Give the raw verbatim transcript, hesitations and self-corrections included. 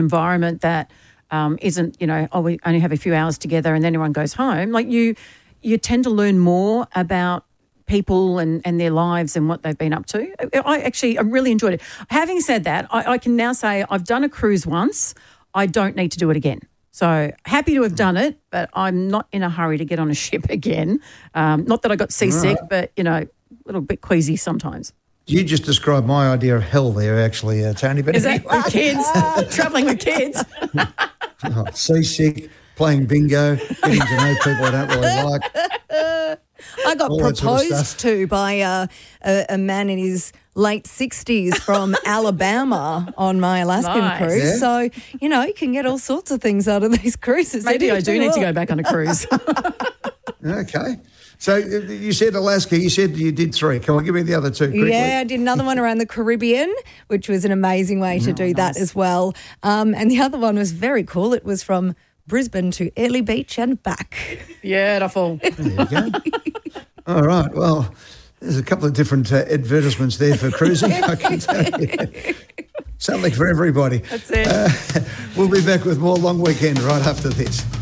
environment that um, isn't, you know, oh, we only have a few hours together and then everyone goes home. Like you, you tend to learn more about people and, and their lives and what they've been up to. I actually, I really enjoyed it. Having said that, I, I can now say I've done a cruise once. I don't need to do it again. So happy to have done it, but I'm not in a hurry to get on a ship again. Um, not that I got seasick, right. but, you know, a little bit queasy sometimes. You just described my idea of hell there, actually, uh, Tony. But Is anyway. that with kids? Travelling with kids? Oh, seasick, playing bingo, getting to know people I don't really like. I got All proposed sort of to by uh, a, a man in his late sixties from Alabama on my Alaskan Nice. cruise. Yeah. So, you know, you can get all sorts of things out of these cruises. Maybe They I do need well. to go back on a cruise. Okay. So you said Alaska, you said you did three. Come on, give me the other two quickly. Yeah, I did another one around the Caribbean, which was an amazing way to Oh, do that nice. as well. Um, and the other one was very cool. It was from Brisbane to Airlie Beach and back. Beautiful. There you go. All right. Well, there's a couple of different uh, advertisements there for cruising, I can tell you. Something for everybody. That's it. Uh, we'll be back with more Long Weekend right after this.